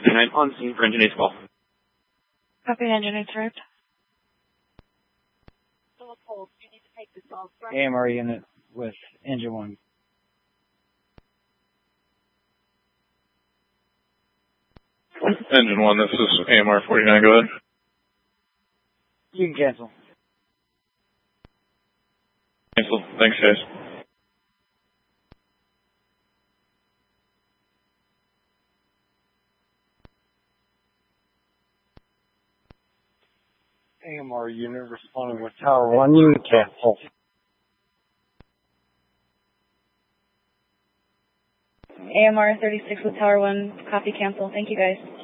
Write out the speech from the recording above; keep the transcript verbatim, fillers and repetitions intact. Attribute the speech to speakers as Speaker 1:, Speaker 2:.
Speaker 1: nine on scene for engine eight call.
Speaker 2: Copy, engine eight arrived.
Speaker 3: A M R unit with engine one.
Speaker 4: Engine one, this is A M R forty-nine, go ahead.
Speaker 3: You can cancel.
Speaker 4: Cancel, thanks guys.
Speaker 3: A M R unit responding with Tower one, you can cancel.
Speaker 2: A M R thirty-six with Tower one, copy, cancel. Thank you guys.